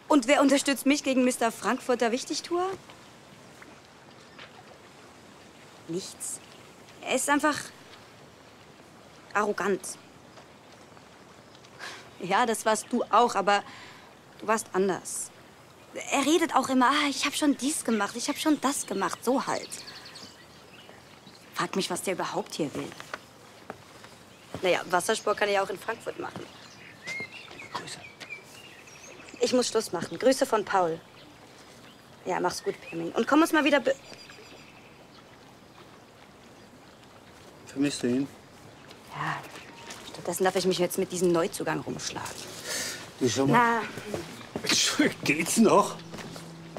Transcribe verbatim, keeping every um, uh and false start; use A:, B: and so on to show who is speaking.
A: Und wer unterstützt mich gegen Mister Frankfurter Wichtigtuer? Nichts. Er ist einfach arrogant. Ja, das warst du auch, aber du warst anders. Er redet auch immer, ah, ich habe schon dies gemacht, ich habe schon das gemacht, so halt. Frag mich, was der überhaupt hier will. Naja, Wassersport kann er ja auch in Frankfurt machen.
B: Grüße.
A: Ich muss Schluss machen. Grüße von Paul. Ja, mach's gut, Pirmin. Und komm uns mal wieder be...
B: Vermisst du ihn?
A: Ja, stattdessen darf ich mich jetzt mit diesem Neuzugang rumschlagen.
B: Du, schau mal.
A: Na,
B: Geht's noch?